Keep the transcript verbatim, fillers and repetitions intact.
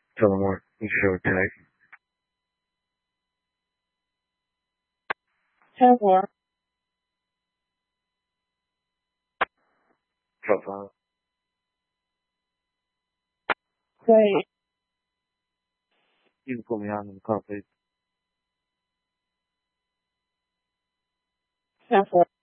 Tell them what. You show it tonight. ten four. Twelve five. Say You can put me on in the call, please. ten four.